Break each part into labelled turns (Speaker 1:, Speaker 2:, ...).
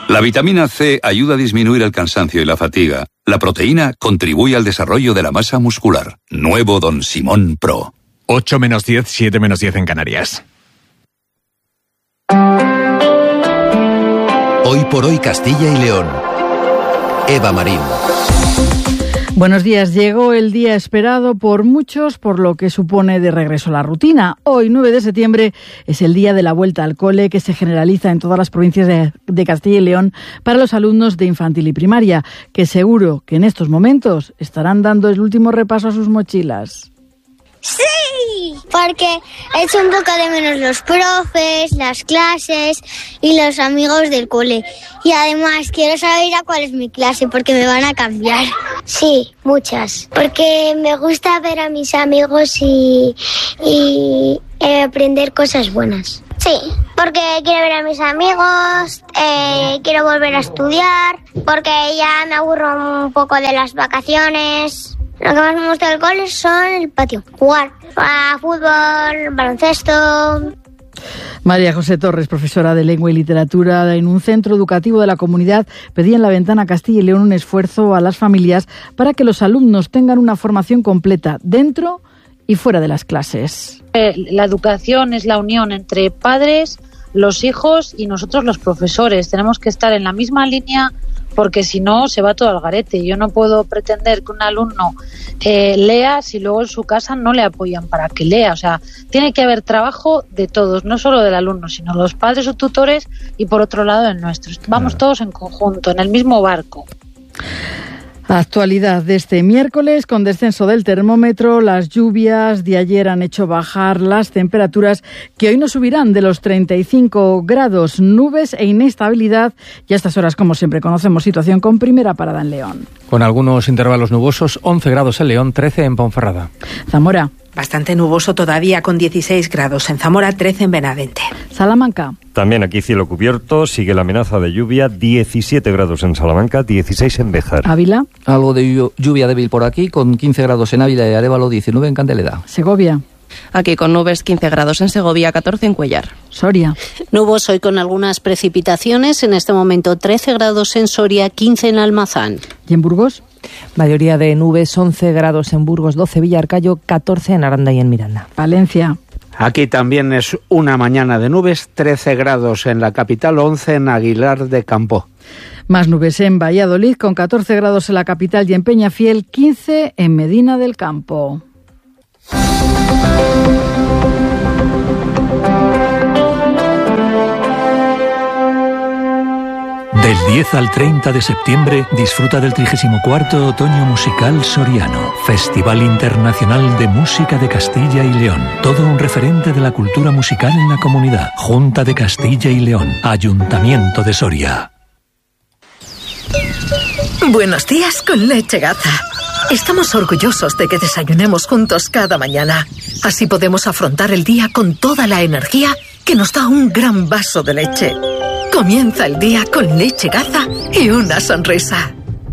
Speaker 1: La vitamina C ayuda a disminuir el cansancio y la fatiga. La proteína contribuye al desarrollo de la masa muscular. Nuevo Don Simón Pro.
Speaker 2: 8 menos 10, 7 menos 10 en Canarias.
Speaker 3: Hoy por hoy Castilla y León. Eva Marín.
Speaker 4: Buenos días. Llegó el día esperado por muchos, por lo que supone de regreso a la rutina. Hoy, 9 de septiembre, es el día de la vuelta al cole que se generaliza en todas las provincias de Castilla y León para los alumnos de infantil y primaria, que seguro que en estos momentos estarán dando el último repaso a sus mochilas.
Speaker 5: ¡Sí! Porque echo un poco de menos los profes, las clases y los amigos del cole. Y además quiero saber a cuál es mi clase porque me van a cambiar. Sí, muchas. Porque me gusta ver a mis amigos y aprender cosas buenas. Sí, porque quiero ver a mis amigos, quiero volver a estudiar, porque ya me aburro un poco de las vacaciones. Lo que más me gusta del cole son el patio. Jugar a fútbol, baloncesto.
Speaker 4: María José Torres, profesora de Lengua y Literatura en un centro educativo de la comunidad, pedía en La Ventana Castilla y León un esfuerzo a las familias para que los alumnos tengan una formación completa dentro y fuera de las clases.
Speaker 6: La educación es la unión entre padres, los hijos y nosotros los profesores. Tenemos que estar en la misma línea, porque si no se va todo al garete. Yo no puedo pretender que un alumno lea si luego en su casa no le apoyan para que lea. O sea, tiene que haber trabajo de todos, no solo del alumno, sino los padres o tutores y por otro lado el nuestro. Vamos todos en conjunto, en el mismo barco.
Speaker 4: Actualidad de este miércoles, con descenso del termómetro, las lluvias de ayer han hecho bajar las temperaturas que hoy no subirán de los 35 grados, nubes e inestabilidad. Y a estas horas, como siempre, conocemos situación con primera parada en León.
Speaker 7: Con algunos intervalos nubosos, 11 grados en León, 13 en Ponferrada.
Speaker 4: Zamora.
Speaker 8: Bastante nuboso todavía, con 16 grados en Zamora, 13 en Benavente.
Speaker 4: Salamanca.
Speaker 9: También aquí cielo cubierto, sigue la amenaza de lluvia, 17 grados en Salamanca, 16 en Béjar.
Speaker 4: Ávila.
Speaker 10: Algo de lluvia débil por aquí, con 15 grados en Ávila y Arévalo, 19 en Candeleda.
Speaker 4: Segovia.
Speaker 11: Aquí con nubes, 15 grados en Segovia, 14 en Cuellar.
Speaker 4: Soria.
Speaker 12: Nuboso hoy con algunas precipitaciones, en este momento 13 grados en Soria, 15 en Almazán.
Speaker 4: ¿Y en Burgos?
Speaker 13: Mayoría de nubes, 11 grados en Burgos, 12 Villarcayo, 14 en Aranda y en Miranda.
Speaker 4: Valencia.
Speaker 14: Aquí también es una mañana de nubes, 13 grados en la capital, 11 en Aguilar de Campo.
Speaker 4: Más nubes en Valladolid, con 14 grados en la capital y en Peñafiel, 15 en Medina del Campo.
Speaker 15: Del 10 al 30 de septiembre disfruta del 34º Otoño Musical Soriano, Festival Internacional de Música de Castilla y León. Todo un referente de la cultura musical en la comunidad. Junta de Castilla y León, Ayuntamiento de Soria.
Speaker 16: Buenos días con Leche Gaza. Estamos orgullosos de que desayunemos juntos cada mañana. Así podemos afrontar el día con toda la energía que nos da un gran vaso de leche. Comienza el día con Leche Gaza y una sonrisa.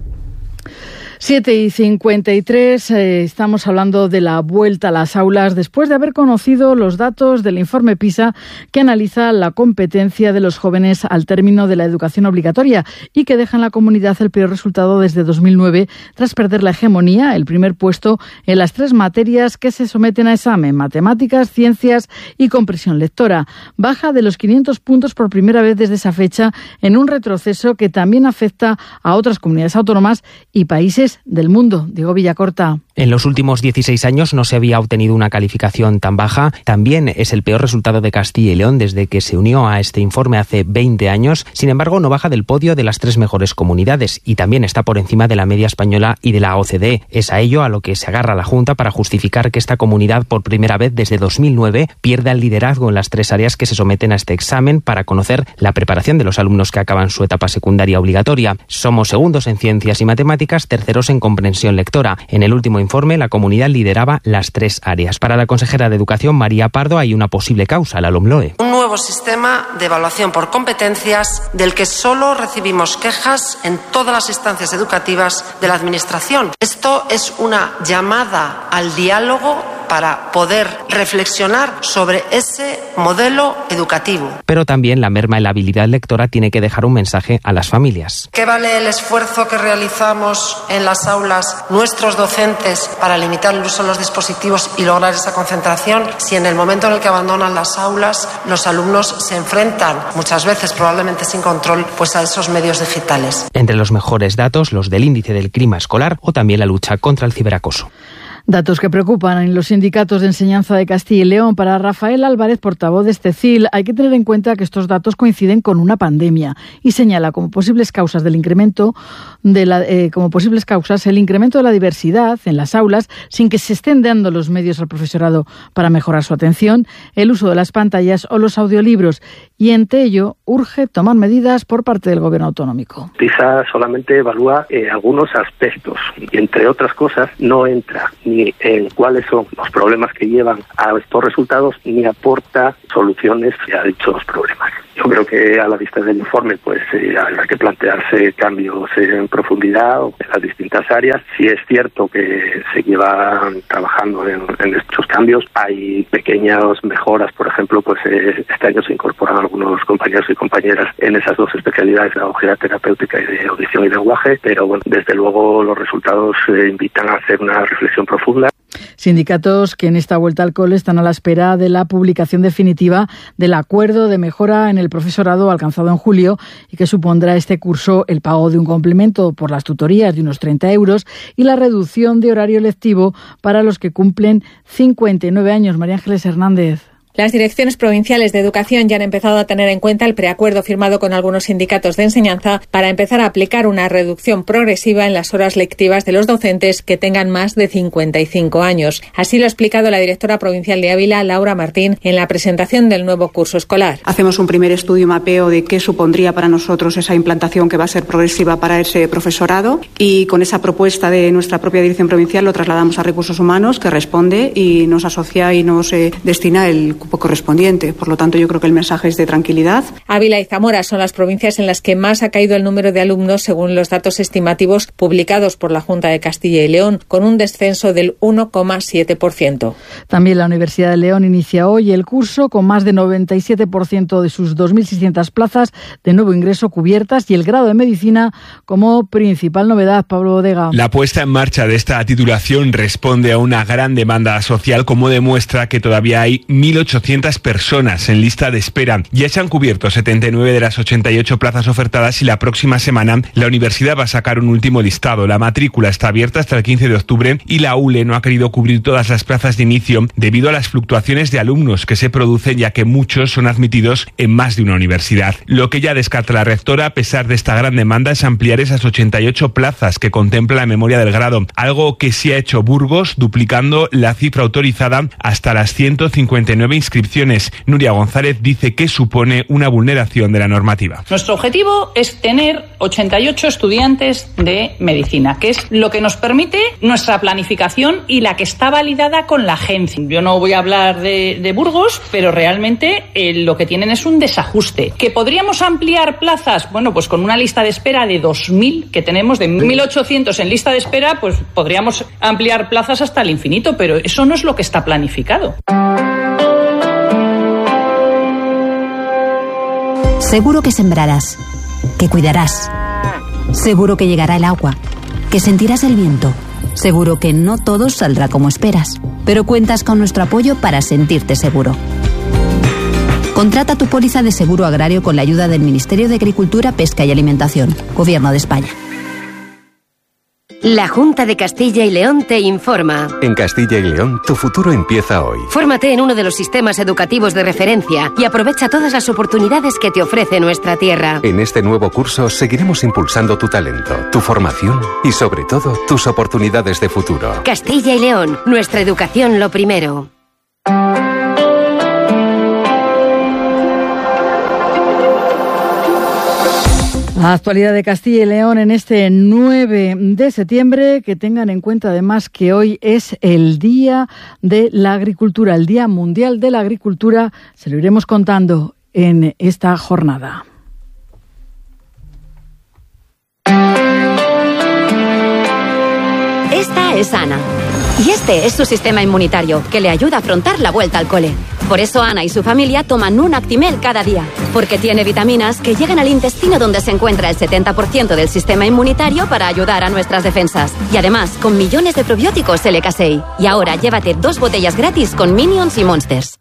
Speaker 4: 7:53, estamos hablando de la vuelta a las aulas después de haber conocido los datos del informe PISA que analiza la competencia de los jóvenes al término de la educación obligatoria y que deja en la comunidad el peor resultado desde 2009 tras perder la hegemonía, el primer puesto en las 3 materias que se someten a examen: matemáticas, ciencias y comprensión lectora. Baja de los 500 puntos por primera vez desde esa fecha, en un retroceso que también afecta a otras comunidades autónomas y países del mundo. Diego Villacorta.
Speaker 17: En los últimos 16 años no se había obtenido una calificación tan baja. También es el peor resultado de Castilla y León desde que se unió a este informe hace 20 años. Sin embargo, no baja del podio de las 3 mejores comunidades y también está por encima de la media española y de la OCDE. Es a ello a lo que se agarra la Junta para justificar que esta comunidad, por primera vez desde 2009, pierda el liderazgo en las 3 áreas que se someten a este examen para conocer la preparación de los alumnos que acaban su etapa secundaria obligatoria. Somos segundos en ciencias y matemáticas, terceros en comprensión lectora. En el último informe, la comunidad lideraba las 3 áreas. Para la consejera de Educación, María Pardo, hay una posible causa, la LOMLOE.
Speaker 18: Un nuevo sistema de evaluación por competencias del que solo recibimos quejas en todas las instancias educativas de la Administración. Esto es una llamada al diálogo para poder reflexionar sobre ese modelo educativo.
Speaker 17: Pero también la merma en la habilidad lectora tiene que dejar un mensaje a las familias.
Speaker 18: ¿Qué vale el esfuerzo que realizamos en las aulas nuestros docentes para limitar el uso de los dispositivos y lograr esa concentración si en el momento en el que abandonan las aulas los alumnos se enfrentan, muchas veces probablemente sin control, pues a esos medios digitales?
Speaker 17: Entre los mejores datos, los del índice del clima escolar o también la lucha contra el ciberacoso.
Speaker 4: Datos que preocupan en los sindicatos de enseñanza de Castilla y León. Para Rafael Álvarez, portavoz de Estecil, hay que tener en cuenta que estos datos coinciden con una pandemia y señala como posibles causas el incremento de la diversidad en las aulas sin que se estén dando los medios al profesorado para mejorar su atención, el uso de las pantallas o los audiolibros. Y ante ello urge tomar medidas por parte del Gobierno autonómico.
Speaker 19: PISA solamente evalúa algunos aspectos y, entre otras cosas, no entra ni en cuáles son los problemas que llevan a estos resultados ni aporta soluciones a dichos problemas. Yo creo que a la vista del informe pues habrá que plantearse cambios en profundidad en las distintas áreas. Si es cierto que se llevan trabajando en estos cambios, hay pequeñas mejoras, por ejemplo, pues este año se incorporan algunos compañeros y compañeras en esas dos especialidades, pedagogía terapéutica y de audición y lenguaje, pero bueno, desde luego los resultados invitan a hacer una reflexión profunda.
Speaker 4: Sindicatos que en esta vuelta al cole están a la espera de la publicación definitiva del acuerdo de mejora en el profesorado alcanzado en julio y que supondrá este curso el pago de un complemento por las tutorías de unos 30 euros y la reducción de horario lectivo para los que cumplen 59 años. María Ángeles Hernández.
Speaker 20: Las direcciones provinciales de educación ya han empezado a tener en cuenta el preacuerdo firmado con algunos sindicatos de enseñanza para empezar a aplicar una reducción progresiva en las horas lectivas de los docentes que tengan más de 55 años. Así lo ha explicado la directora provincial de Ávila, Laura Martín, en la presentación del nuevo curso escolar.
Speaker 21: Hacemos un primer estudio mapeo de qué supondría para nosotros esa implantación que va a ser progresiva para ese profesorado y con esa propuesta de nuestra propia dirección provincial lo trasladamos a Recursos Humanos, que responde y nos asocia y nos destina el cupo correspondiente. Por lo tanto, yo creo que el mensaje es de tranquilidad.
Speaker 20: Ávila y Zamora son las provincias en las que más ha caído el número de alumnos según los datos estimativos publicados por la Junta de Castilla y León, con un descenso del 1,7%.
Speaker 4: También la Universidad de León inicia hoy el curso con más de 97% de sus 2.600 plazas de nuevo ingreso cubiertas y el grado de medicina como principal novedad. Pablo Bodega.
Speaker 2: La puesta en marcha de esta titulación responde a una gran demanda social, como demuestra que todavía hay 1.800 personas en lista de espera. Ya se han cubierto 79 de las 88 plazas ofertadas y la próxima semana la universidad va a sacar un último listado. La matrícula está abierta hasta el 15 de octubre y la ULE no ha querido cubrir todas las plazas de inicio debido a las fluctuaciones de alumnos que se producen, ya que muchos son admitidos en más de una universidad. Lo que ya descarta la rectora, a pesar de esta gran demanda, es ampliar esas 88 plazas que contempla la memoria del grado, algo que sí ha hecho Burgos, duplicando la cifra autorizada hasta las 159 inscripciones. Nuria González dice que supone una vulneración de la normativa.
Speaker 22: Nuestro objetivo es tener 88 estudiantes de medicina, que es lo que nos permite nuestra planificación y la que está validada con la agencia. Yo no voy a hablar de Burgos, pero realmente lo que tienen es un desajuste. ¿Que podríamos ampliar plazas? Bueno, pues con una lista de espera de 2.000 que tenemos, de 1.800 en lista de espera, pues podríamos ampliar plazas hasta el infinito, pero eso no es lo que está planificado.
Speaker 23: Seguro que sembrarás, que cuidarás. Seguro que llegará el agua, que sentirás el viento. Seguro que no todo saldrá como esperas, pero cuentas con nuestro apoyo para sentirte seguro. Contrata tu póliza de seguro agrario con la ayuda del Ministerio de Agricultura, Pesca y Alimentación, Gobierno de España.
Speaker 24: La Junta de Castilla y León te informa.
Speaker 25: En Castilla y León, tu futuro empieza hoy.
Speaker 24: Fórmate en uno de los sistemas educativos de referencia y aprovecha todas las oportunidades que te ofrece nuestra tierra.
Speaker 25: En este nuevo curso seguiremos impulsando tu talento, tu formación y, sobre todo, tus oportunidades de futuro.
Speaker 24: Castilla y León, nuestra educación lo primero.
Speaker 4: La actualidad de Castilla y León en este 9 de septiembre, que tengan en cuenta además que hoy es el Día de la Agricultura, el Día Mundial de la Agricultura. Se lo iremos contando en esta jornada.
Speaker 24: Esta es Ana. Y este es su sistema inmunitario, que le ayuda a afrontar la vuelta al cole. Por eso Ana y su familia toman un Actimel cada día, porque tiene vitaminas que llegan al intestino donde se encuentra el 70% del sistema inmunitario para ayudar a nuestras defensas. Y además, con millones de probióticos LK6. Y ahora llévate 2 botellas gratis con Minions y Monsters.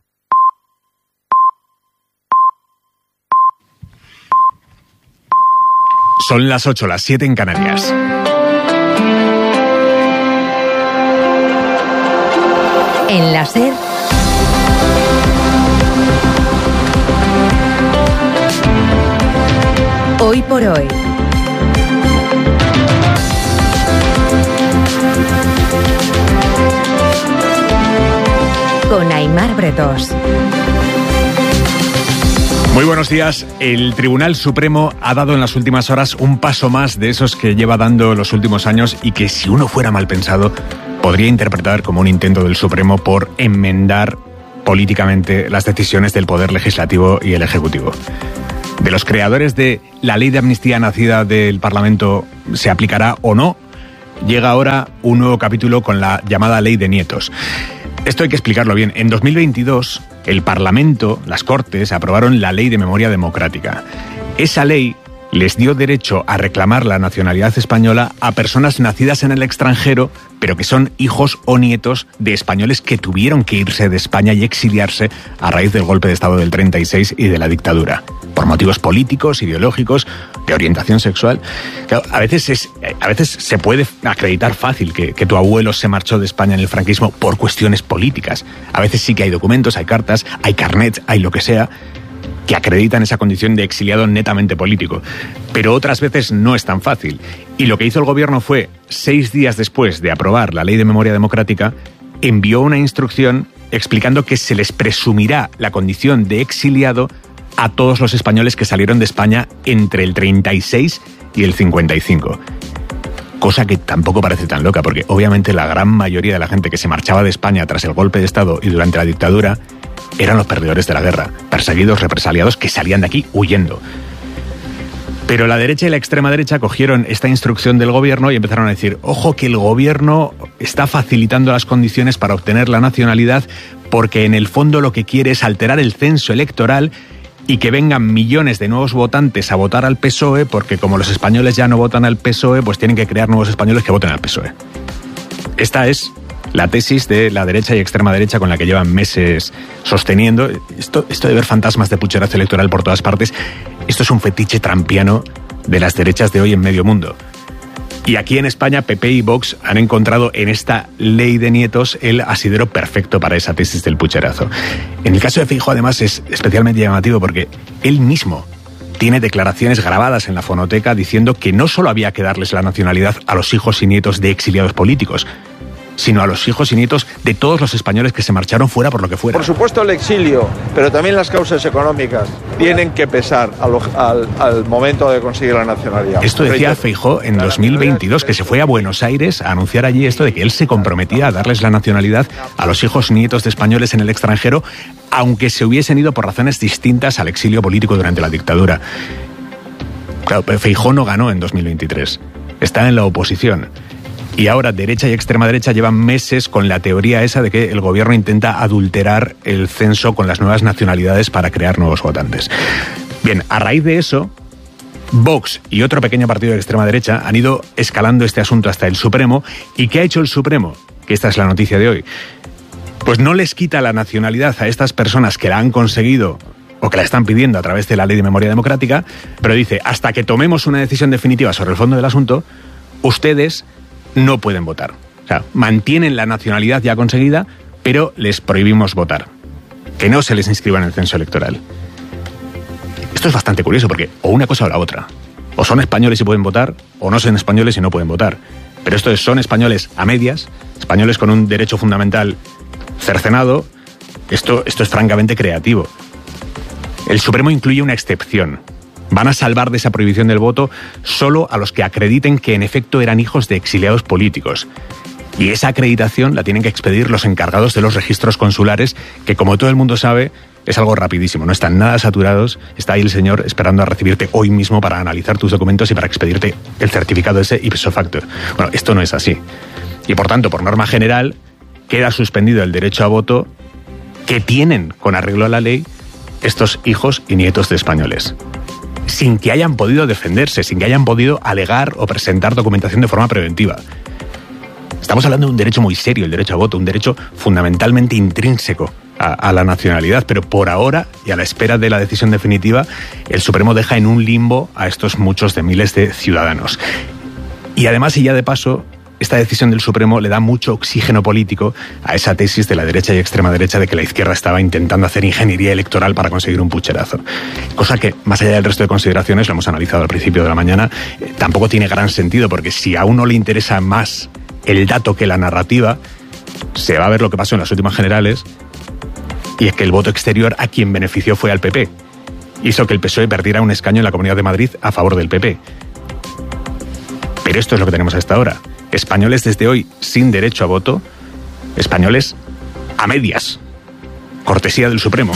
Speaker 1: Son las 8, las 7 en Canarias.
Speaker 23: En la SER, Hoy por Hoy. Con Aimar Bretos.
Speaker 1: Muy buenos días. El Tribunal Supremo ha dado en las últimas horas un paso más de esos que lleva dando los últimos años y que, si uno fuera mal pensado, podría interpretar como un intento del Supremo por enmendar políticamente las decisiones del Poder Legislativo y el Ejecutivo. De los creadores de la ley de amnistía nacida del Parlamento, ¿se aplicará o no? Llega ahora un nuevo capítulo con la llamada Ley de Nietos. Esto hay que explicarlo bien. En 2022, el Parlamento, las Cortes, aprobaron la Ley de Memoria Democrática. Esa ley les dio derecho a reclamar la nacionalidad española a personas nacidas en el extranjero, pero que son hijos o nietos de españoles que tuvieron que irse de España y exiliarse a raíz del golpe de Estado del 36 y de la dictadura, por motivos políticos, ideológicos, de orientación sexual. Claro, a veces se puede acreditar fácil que tu abuelo se marchó de España en el franquismo por cuestiones políticas. A veces sí que hay documentos, hay cartas, hay carnets, hay lo que sea, que acreditan esa condición de exiliado netamente político. Pero otras veces no es tan fácil. Y lo que hizo el gobierno fue, 6 días después de aprobar la Ley de Memoria Democrática, envió una instrucción explicando que se les presumirá la condición de exiliado a todos los españoles que salieron de España entre el 36 y el 55. Cosa que tampoco parece tan loca, porque obviamente la gran mayoría de la gente que se marchaba de España tras el golpe de Estado y durante la dictadura eran los perdedores de la guerra, perseguidos, represaliados, que salían de aquí huyendo. Pero la derecha y la extrema derecha cogieron esta instrucción del gobierno y empezaron a decir: ojo, que el gobierno está facilitando las condiciones para obtener la nacionalidad, porque en el fondo lo que quiere es alterar el censo electoral y que vengan millones de nuevos votantes a votar al PSOE, porque como los españoles ya no votan al PSOE, pues tienen que crear nuevos españoles que voten al PSOE. Esta es la tesis de la derecha y extrema derecha con la que llevan meses sosteniendo. Esto de ver fantasmas de pucherazo electoral por todas partes, esto es un fetiche trampiano de las derechas de hoy en medio mundo. Y aquí en España, PP y Vox han encontrado en esta ley de nietos el asidero perfecto para esa tesis del pucherazo. En el caso de Feijóo, además, es especialmente llamativo porque él mismo tiene declaraciones grabadas en la fonoteca diciendo que no solo había que darles la nacionalidad a los hijos y nietos de exiliados políticos, sino a los hijos y nietos de todos los españoles que se marcharon fuera por lo que fuera.
Speaker 3: Por supuesto el exilio, pero también las causas económicas tienen que pesar al momento de conseguir la nacionalidad.
Speaker 1: Esto decía Feijóo en 2022, que se fue a Buenos Aires a anunciar allí esto de que él se comprometía a darles la nacionalidad a los hijos y nietos de españoles en el extranjero, aunque se hubiesen ido por razones distintas al exilio político durante la dictadura. Claro, Feijóo no ganó en 2023, está en la oposición. Y ahora derecha y extrema derecha llevan meses con la teoría esa de que el gobierno intenta adulterar el censo con las nuevas nacionalidades para crear nuevos votantes. Bien, a raíz de eso, Vox y otro pequeño partido de extrema derecha han ido escalando este asunto hasta el Supremo. ¿Y qué ha hecho el Supremo? Que esta es la noticia de hoy. Pues no les quita la nacionalidad a estas personas que la han conseguido o que la están pidiendo a través de la Ley de Memoria Democrática, pero dice, hasta que tomemos una decisión definitiva sobre el fondo del asunto, ustedes no pueden votar. O sea, mantienen la nacionalidad ya conseguida, pero les prohibimos votar. Que no se les inscriba en el censo electoral. Esto es bastante curioso porque o una cosa o la otra. O son españoles y pueden votar, o no son españoles y no pueden votar. Pero esto es, son españoles a medias, españoles con un derecho fundamental cercenado. Esto es francamente creativo. El Supremo incluye una excepción. Van a salvar de esa prohibición del voto solo a los que acrediten que en efecto eran hijos de exiliados políticos. Y esa acreditación la tienen que expedir los encargados de los registros consulares, que como todo el mundo sabe, es algo rapidísimo. No están nada saturados, está ahí el señor esperando a recibirte hoy mismo para analizar tus documentos y para expedirte el certificado ese ipso facto. Bueno, esto no es así. Y por tanto, por norma general, queda suspendido el derecho a voto que tienen, con arreglo a la ley, estos hijos y nietos de españoles, sin que hayan podido defenderse, sin que hayan podido alegar o presentar documentación de forma preventiva. Estamos hablando de un derecho muy serio, el derecho a voto, un derecho fundamentalmente intrínseco a la nacionalidad, pero por ahora, y a la espera de la decisión definitiva, el Supremo deja en un limbo a estos muchos de miles de ciudadanos. Y además, y ya de paso, esta decisión del Supremo le da mucho oxígeno político a esa tesis de la derecha y extrema derecha de que la izquierda estaba intentando hacer ingeniería electoral para conseguir un pucherazo. Cosa que, más allá del resto de consideraciones, lo hemos analizado al principio de la mañana, tampoco tiene gran sentido, porque si a uno le interesa más el dato que la narrativa, se va a ver lo que pasó en las últimas generales, y es que el voto exterior a quien benefició fue al PP. Hizo que el PSOE perdiera un escaño en la Comunidad de Madrid a favor del PP. Pero esto es lo que tenemos hasta ahora. Españoles desde hoy sin derecho a voto, españoles a medias. Cortesía del Supremo.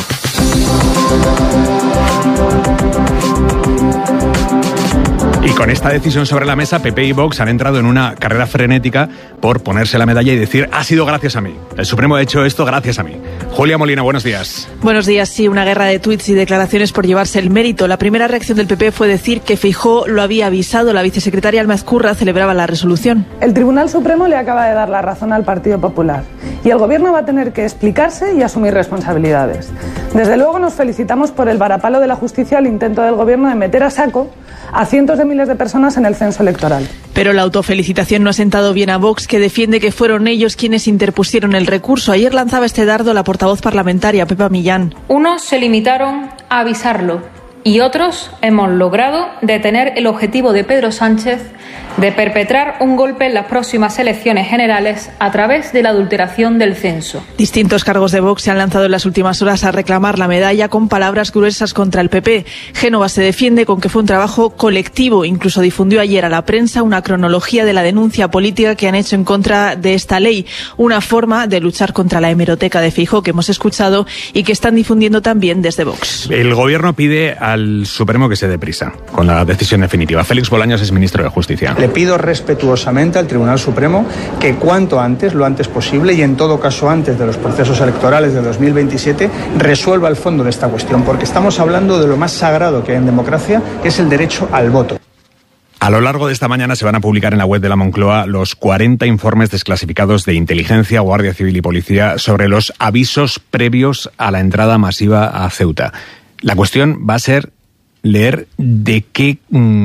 Speaker 1: Y con esta decisión sobre la mesa, PP y Vox han entrado en una carrera frenética por ponerse la medalla y decir: ha sido gracias a mí. El Supremo ha hecho esto gracias a mí. Julia Molina, buenos días.
Speaker 5: Buenos días. Sí, una guerra de tuits y declaraciones por llevarse el mérito. La primera reacción del PP fue decir que Feijóo lo había avisado. La vicesecretaria Alma Ezcurra celebraba la resolución.
Speaker 6: El Tribunal Supremo le acaba de dar la razón al Partido Popular y el Gobierno va a tener que explicarse y asumir responsabilidades. Desde luego nos felicitamos por el varapalo de la justicia al intento del Gobierno de meter a saco a cientos de miles de personas en el censo electoral.
Speaker 5: Pero la autofelicitación no ha sentado bien a Vox, que defiende que fueron ellos quienes interpusieron el recurso. Ayer lanzaba este dardo la portavoz parlamentaria, Pepa Millán.
Speaker 7: Unos se limitaron a avisarlo y otros hemos logrado detener el objetivo de Pedro Sánchez de perpetrar un golpe en las próximas elecciones generales a través de la adulteración del censo.
Speaker 5: Distintos cargos de Vox se han lanzado en las últimas horas a reclamar la medalla con palabras gruesas contra el PP. Génova se defiende con que fue un trabajo colectivo. Incluso difundió ayer a la prensa una cronología de la denuncia política que han hecho en contra de esta ley. Una forma de luchar contra la hemeroteca de Feijóo que hemos escuchado y que están difundiendo también desde Vox.
Speaker 1: El Gobierno pide al Supremo que se dé prisa con la decisión definitiva. Félix Bolaños es ministro de Justicia.
Speaker 8: Le pido respetuosamente al Tribunal Supremo que cuanto antes, lo antes posible y en todo caso antes de los procesos electorales de 2027, resuelva el fondo de esta cuestión, porque estamos hablando de lo más sagrado que hay en democracia, que es el derecho al voto.
Speaker 1: A lo largo de esta mañana se van a publicar en la web de la Moncloa los 40 informes desclasificados de Inteligencia, Guardia Civil y Policía sobre los avisos previos a la entrada masiva a Ceuta. La cuestión va a ser leer de qué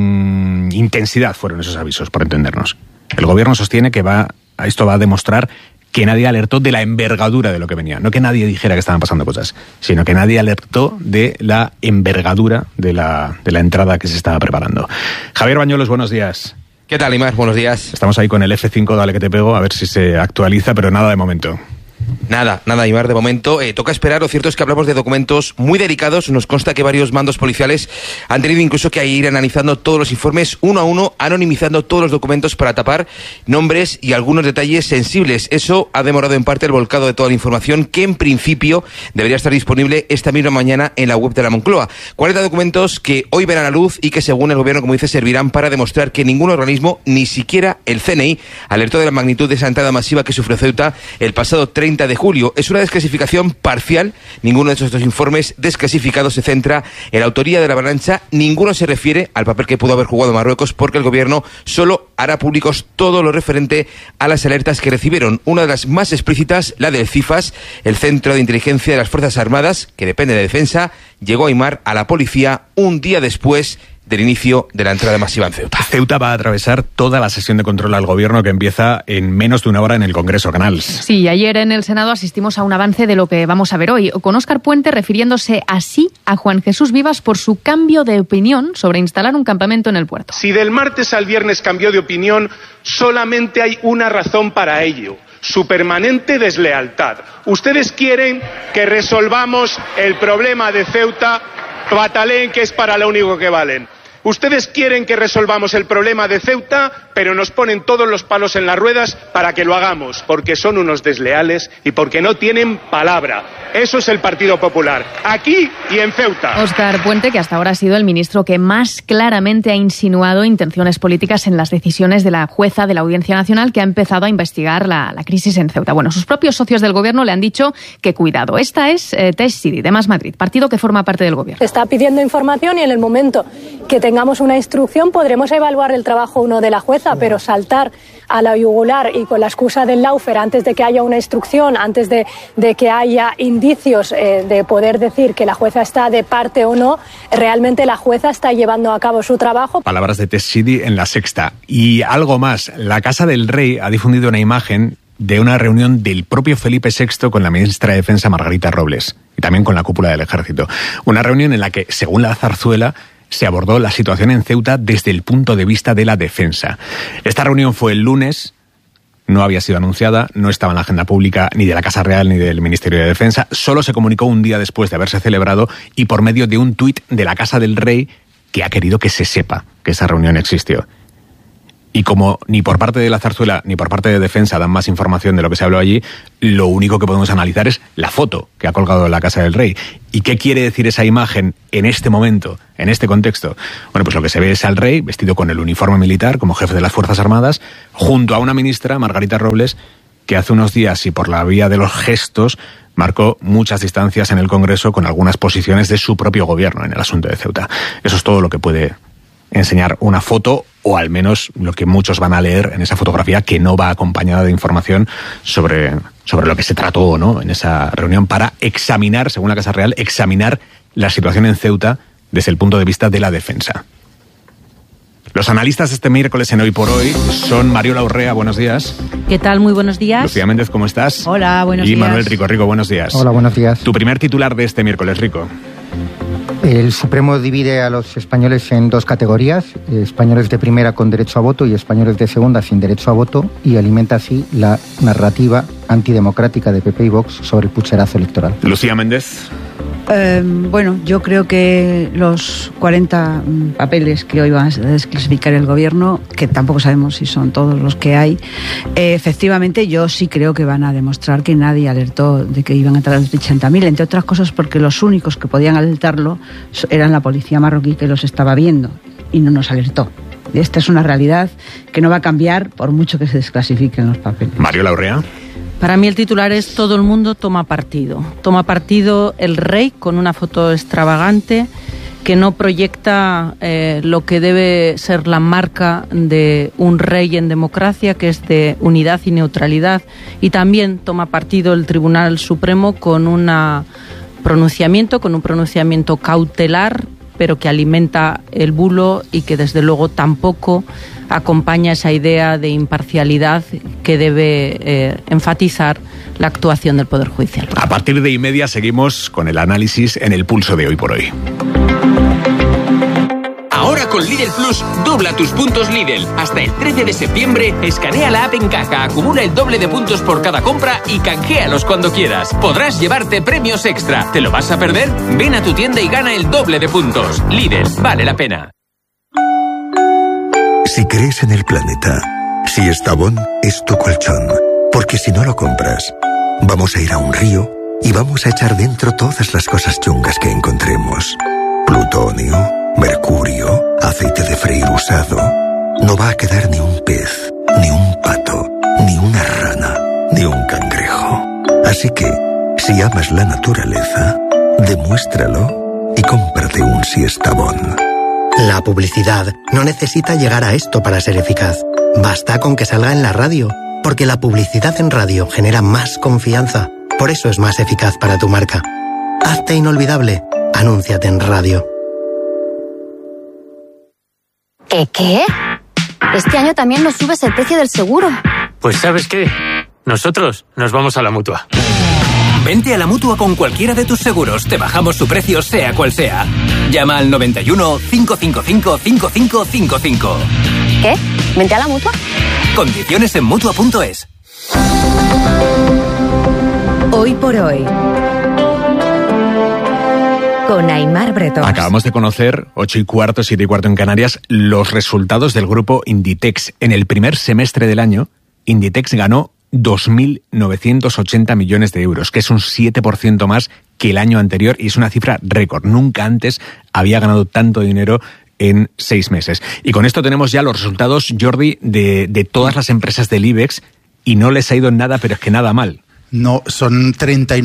Speaker 1: intensidad fueron esos avisos, por entendernos. El Gobierno sostiene que esto va a demostrar que nadie alertó de la envergadura de lo que venía. No que nadie dijera que estaban pasando cosas, sino que nadie alertó de la envergadura de la entrada que se estaba preparando. Javier Bañuelos, buenos días.
Speaker 9: ¿Qué tal, Imar? Buenos días.
Speaker 1: Estamos ahí con el F5, dale que te pego, a ver si se actualiza, pero nada de momento.
Speaker 9: Nada, Imar, de momento. Toca esperar. Lo cierto es que hablamos de documentos muy delicados. Nos consta que varios mandos policiales han tenido incluso que ir analizando todos los informes uno a uno, anonimizando todos los documentos para tapar nombres y algunos detalles sensibles. Eso ha demorado en parte el volcado de toda la información que en principio debería estar disponible esta misma mañana en la web de la Moncloa. 40 documentos que hoy verán a luz y que según el Gobierno, como dice, servirán para demostrar que ningún organismo, ni siquiera el CNI, alertó de la magnitud de esa entrada masiva que sufrió Ceuta el pasado 30 de julio. Es una desclasificación parcial. Ninguno de esos dos informes desclasificados se centra en la autoría de la avalancha. Ninguno se refiere al papel que pudo haber jugado Marruecos, porque el Gobierno solo hará públicos todo lo referente a las alertas que recibieron. Una de las más explícitas, la del CIFAS, el Centro de Inteligencia de las Fuerzas Armadas, que depende de Defensa, llegó a Aimar a la policía un día después del inicio de la entrada masiva en Ceuta.
Speaker 1: Ceuta va a atravesar toda la sesión de control al Gobierno que empieza en menos de una hora en el Congreso Canals.
Speaker 26: Sí, ayer en el Senado asistimos a un avance de lo que vamos a ver hoy, con Óscar Puente refiriéndose así a Juan Jesús Vivas por su cambio de opinión sobre instalar un campamento en el puerto.
Speaker 27: Si del martes al viernes cambió de opinión, solamente hay una razón para ello: su permanente deslealtad. Ustedes quieren que resolvamos el problema de Ceuta, pataleen, que es para lo único que valen. Ustedes quieren que resolvamos el problema de Ceuta, pero nos ponen todos los palos en las ruedas para que lo hagamos, porque son unos desleales y porque no tienen palabra. Eso es el Partido Popular, aquí y en Ceuta.
Speaker 26: Óscar Puente, que hasta ahora ha sido el ministro que más claramente ha insinuado intenciones políticas en las decisiones de la jueza de la Audiencia Nacional que ha empezado a investigar la crisis en Ceuta. Bueno, sus propios socios del gobierno le han dicho que cuidado. Esta es Tess Sidi, de Más Madrid, partido que forma parte del gobierno.
Speaker 10: Está pidiendo información y en el momento que tengamos una instrucción podremos evaluar el trabajo de la jueza, pero saltar a la yugular y con la excusa del lawfare antes de que haya una instrucción, antes de que haya indicios de poder decir que la jueza está de parte o no, realmente la jueza está llevando a cabo su trabajo.
Speaker 1: Palabras de Tess Sidi en La Sexta. Y algo más, la Casa del Rey ha difundido una imagen de una reunión del propio Felipe VI con la ministra de Defensa Margarita Robles y también con la cúpula del Ejército. Una reunión en la que, según la zarzuela, se abordó la situación en Ceuta desde el punto de vista de la defensa. Esta reunión fue el lunes, no había sido anunciada, no estaba en la agenda pública ni de la Casa Real ni del Ministerio de Defensa, solo se comunicó un día después de haberse celebrado y por medio de un tuit de la Casa del Rey que ha querido que se sepa que esa reunión existió. Y como ni por parte de la zarzuela ni por parte de Defensa dan más información de lo que se habló allí, lo único que podemos analizar es la foto que ha colgado la Casa del Rey. ¿Y qué quiere decir esa imagen en este momento, en este contexto? Bueno, pues lo que se ve es al rey vestido con el uniforme militar como jefe de las Fuerzas Armadas, junto a una ministra, Margarita Robles, que hace unos días y por la vía de los gestos marcó muchas distancias en el Congreso con algunas posiciones de su propio gobierno en el asunto de Ceuta. Eso es todo lo que puede enseñar una foto, o al menos lo que muchos van a leer en esa fotografía, que no va acompañada de información sobre lo que se trató, ¿no?, en esa reunión, para examinar, según la Casa Real, examinar la situación en Ceuta desde el punto de vista de la defensa. Los analistas este miércoles en Hoy por Hoy son Mariola Urrea, buenos días.
Speaker 11: ¿Qué tal? Muy buenos días.
Speaker 1: Lucía Méndez, ¿cómo estás?
Speaker 11: Hola, buenos días.
Speaker 1: Y Manuel Rico. Rico, buenos días.
Speaker 12: Hola, buenos días.
Speaker 1: Tu primer titular de este miércoles, Rico.
Speaker 12: El Supremo divide a los españoles en dos categorías, españoles de primera con derecho a voto y españoles de segunda sin derecho a voto, y alimenta así la narrativa antidemocrática de PP y Vox sobre el pucherazo electoral.
Speaker 1: Lucía Méndez.
Speaker 11: Bueno, yo creo que los 40 papeles que hoy va a desclasificar el gobierno, que tampoco sabemos si son todos los que hay, efectivamente yo sí creo que van a demostrar que nadie alertó de que iban a entrar los 80.000, entre otras cosas porque los únicos que podían alertarlo eran la policía marroquí, que los estaba viendo y no nos alertó. Esta es una realidad que no va a cambiar por mucho que se desclasifiquen los papeles.
Speaker 1: Mariola Urrea.
Speaker 11: Para mí el titular es: todo el mundo toma partido. Toma partido el rey con una foto extravagante que no proyecta lo que debe ser la marca de un rey en democracia, que es de unidad y neutralidad. Y también toma partido el Tribunal Supremo con un pronunciamiento cautelar, pero que alimenta el bulo y que desde luego tampoco acompaña esa idea de imparcialidad que debe enfatizar la actuación del Poder Judicial.
Speaker 1: A partir de 1:30 seguimos con el análisis en el pulso de Hoy por Hoy.
Speaker 13: Ahora con Lidl Plus, dobla tus puntos Lidl. Hasta el 13 de septiembre, escanea la app en caja, acumula el doble de puntos por cada compra y canjealos cuando quieras. Podrás llevarte premios extra. ¿Te lo vas a perder? Ven a tu tienda y gana el doble de puntos. Lidl, vale la pena.
Speaker 14: Si crees en el planeta, si Estavón es tu colchón, porque si no lo compras, vamos a ir a un río y vamos a echar dentro todas las cosas chungas que encontremos. Plutonio, mercurio, aceite de freír usado. No va a quedar ni un pez, ni un pato, ni una rana, ni un cangrejo. Así que, si amas la naturaleza, demuéstralo y cómprate un Siestabón.
Speaker 15: La publicidad no necesita llegar a esto para ser eficaz. Basta con que salga en la radio, porque la publicidad en radio genera más confianza. Por eso es más eficaz para tu marca. Hazte inolvidable. Anúnciate en radio.
Speaker 24: ¿Qué? Este año también nos subes el precio del seguro.
Speaker 16: Pues ¿sabes qué? Nosotros nos vamos a la Mutua.
Speaker 13: Vente a la Mutua con cualquiera de tus seguros. Te bajamos su precio, sea cual sea. Llama al 91 555 5555.
Speaker 24: ¿Qué? ¿Vente a la Mutua?
Speaker 13: Condiciones en Mutua.es.
Speaker 28: Hoy por hoy,
Speaker 2: con Aimar Bretons.
Speaker 1: Acabamos de conocer, 8:15, 7:15 en Canarias, los resultados del grupo Inditex. En el primer semestre del año, Inditex ganó 2.980 millones de euros, que es un 7% más que el año anterior y es una cifra récord. Nunca antes había ganado tanto dinero en 6 meses. Y con esto tenemos ya los resultados, Jordi, de todas las empresas del IBEX y no les ha ido nada, pero es que nada mal.
Speaker 17: No, son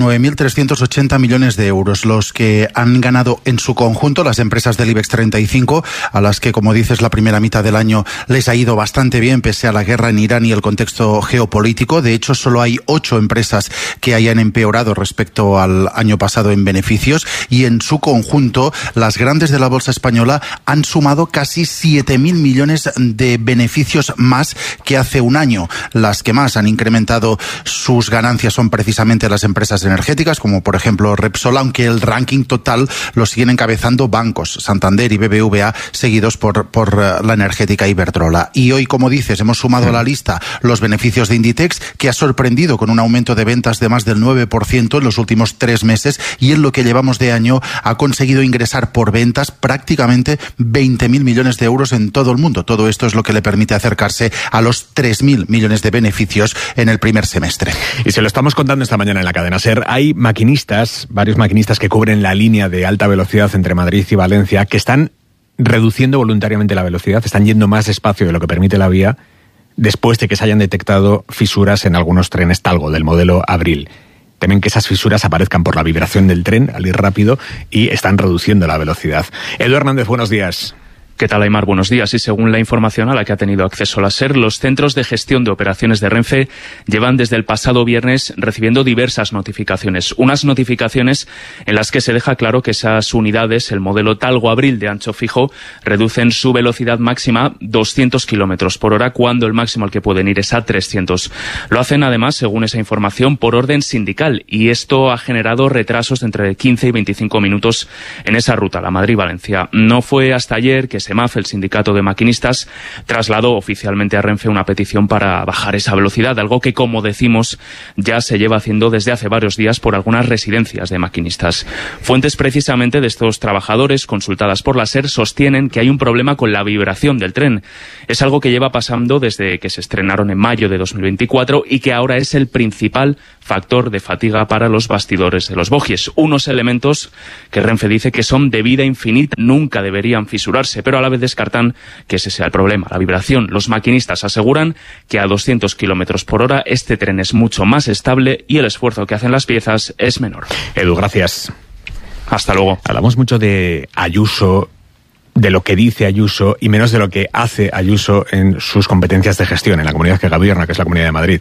Speaker 17: 39.380 millones de euros los que han ganado en su conjunto las empresas del IBEX 35, a las que, como dices, la primera mitad del año les ha ido bastante bien, pese a la guerra en Irán y el contexto geopolítico. De hecho, solo hay 8 empresas que hayan empeorado respecto al año pasado en beneficios, y en su conjunto, las grandes de la bolsa española han sumado casi 7.000 millones de beneficios más que hace un año. Las que más han incrementado sus ganancias son precisamente las empresas energéticas, como por ejemplo Repsol, aunque el ranking total lo siguen encabezando bancos, Santander y BBVA, seguidos por la energética Iberdrola. Y hoy, como dices, hemos sumado a la lista los beneficios de Inditex, que ha sorprendido con un aumento de ventas de más del 9% en los últimos 3 meses, y en lo que llevamos de año ha conseguido ingresar por ventas prácticamente 20.000 millones de euros en todo el mundo. Todo esto es lo que le permite acercarse a los 3.000 millones de beneficios en el primer semestre.
Speaker 1: Y se lo estamos contando esta mañana en la cadena SER. Hay maquinistas, varios maquinistas que cubren la línea de alta velocidad entre Madrid y Valencia, que están reduciendo voluntariamente la velocidad, están yendo más despacio de lo que permite la vía, después de que se hayan detectado fisuras en algunos trenes Talgo del modelo Abril. Temen que esas fisuras aparezcan por la vibración del tren al ir rápido y están reduciendo la velocidad. Edu Hernández, buenos días.
Speaker 18: ¿Qué tal, Aimar? Buenos días. Y según la información a la que ha tenido acceso la SER, los centros de gestión de operaciones de Renfe llevan desde el pasado viernes recibiendo diversas notificaciones. Unas notificaciones en las que se deja claro que esas unidades, el modelo Talgo Abril de ancho fijo, reducen su velocidad máxima 200 kilómetros por hora, cuando el máximo al que pueden ir es a 300. Lo hacen, además, según esa información, por orden sindical, y esto ha generado retrasos de entre 15 y 25 minutos en esa ruta, la Madrid-Valencia. No fue hasta ayer que SEMAF, el sindicato de maquinistas, trasladó oficialmente a Renfe una petición para bajar esa velocidad, algo que, como decimos, ya se lleva haciendo desde hace varios días por algunas residencias de maquinistas. Fuentes precisamente de estos trabajadores, consultadas por la SER, sostienen que hay un problema con la vibración del tren. Es algo que lleva pasando desde que se estrenaron en mayo de 2024 y que ahora es el principal factor de fatiga para los bastidores de los bogies. Unos elementos que Renfe dice que son de vida infinita, nunca deberían fisurarse, pero a la vez descartan que ese sea el problema, la vibración. Los maquinistas aseguran que a 200 kilómetros por hora este tren es mucho más estable y el esfuerzo que hacen las piezas es menor.
Speaker 1: Edu, gracias.
Speaker 18: Hasta luego.
Speaker 1: Hablamos mucho de Ayuso, de lo que dice Ayuso y menos de lo que hace Ayuso en sus competencias de gestión en la comunidad que gobierna, que es la Comunidad de Madrid.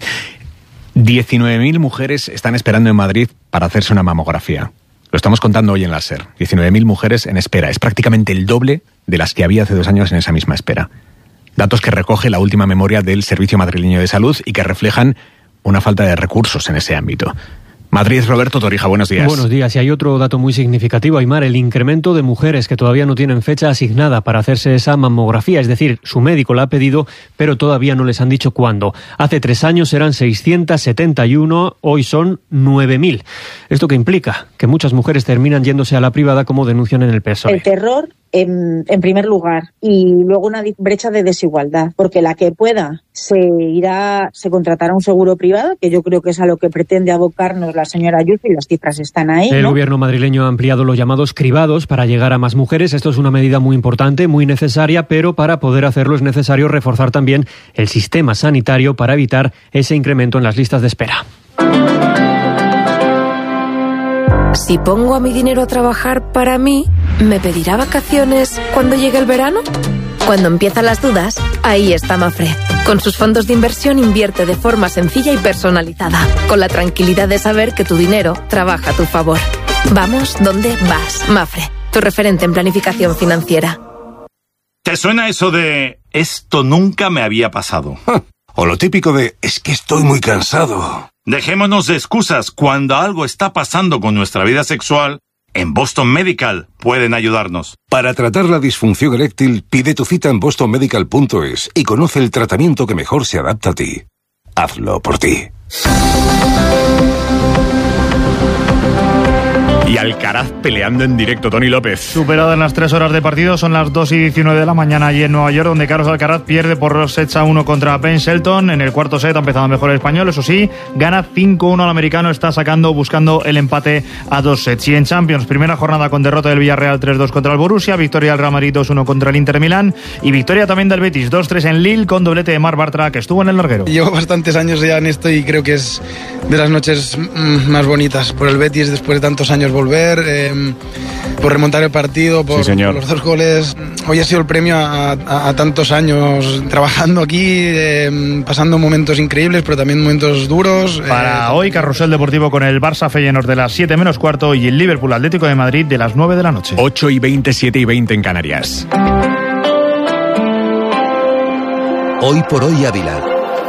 Speaker 1: 19.000 mujeres están esperando en Madrid para hacerse una mamografía. Lo estamos contando hoy en la SER. 19.000 mujeres en espera. Es prácticamente el doble de las que había hace 2 años en esa misma espera. Datos que recoge la última memoria del Servicio Madrileño de Salud y que reflejan una falta de recursos en ese ámbito. Madrid, Roberto Torija, buenos días.
Speaker 19: Buenos días. Y hay otro dato muy significativo, Aimar, el incremento de mujeres que todavía no tienen fecha asignada para hacerse esa mamografía. Es decir, su médico la ha pedido, pero todavía no les han dicho cuándo. Hace 3 años eran 671, hoy son 9.000. ¿Esto qué implica? Que muchas mujeres terminan yéndose a la privada, como denuncian en el PSOE.
Speaker 20: El terror, en primer lugar, y luego una brecha de desigualdad, porque la que pueda se contratará un seguro privado, que yo creo que es a lo que pretende abocarnos la señora Ayuso, y las cifras están ahí, ¿no?
Speaker 19: El gobierno madrileño ha ampliado los llamados cribados para llegar a más mujeres. Esto es una medida muy importante, muy necesaria, pero para poder hacerlo es necesario reforzar también el sistema sanitario para evitar ese incremento en las listas de espera.
Speaker 21: Si pongo a mi dinero a trabajar para mí, ¿me pedirá vacaciones cuando llegue el verano? Cuando empiezan las dudas, ahí está Mafre. Con sus fondos de inversión invierte de forma sencilla y personalizada, con la tranquilidad de saber que tu dinero trabaja a tu favor. Vamos donde vas, Mafre, tu referente en planificación financiera.
Speaker 22: ¿Te suena eso de esto nunca me había pasado?
Speaker 28: O lo típico de es que estoy muy cansado.
Speaker 22: Dejémonos de excusas. Cuando algo está pasando con nuestra vida sexual, en Boston Medical pueden ayudarnos.
Speaker 28: Para tratar la disfunción eréctil, pide tu cita en bostonmedical.es y conoce el tratamiento que mejor se adapta a ti. Hazlo por ti.
Speaker 1: Y Alcaraz peleando en directo, Toni López.
Speaker 2: Superadas las 3 horas de partido, son las 2:19 de la mañana allí en Nueva York, donde Carlos Alcaraz pierde por 2 sets a 1 contra Ben Shelton. En el cuarto set ha empezado mejor el español, eso sí, gana 5-1 al americano, está buscando el empate a 2 sets. Y en Champions, primera jornada con derrota del Villarreal 3-2 contra el Borussia, victoria del Real Madrid 2-1 contra el Inter Milán y victoria también del Betis 2-3 en Lille con doblete de Marc Bartra, que estuvo en el larguero.
Speaker 3: Llevo bastantes años ya en esto y creo que es de las noches más bonitas por el Betis después de tantos años volver, por remontar el partido, por los 2 goles. Hoy ha sido el premio a tantos años trabajando aquí, pasando momentos increíbles pero también momentos duros.
Speaker 2: Para hoy, carrusel deportivo con el Barça Feyenoord de las 7 menos cuarto y el Liverpool Atlético de Madrid de las 9 de la noche.
Speaker 1: 8:20, 7:20 en Canarias.
Speaker 4: Hoy por hoy Ávila.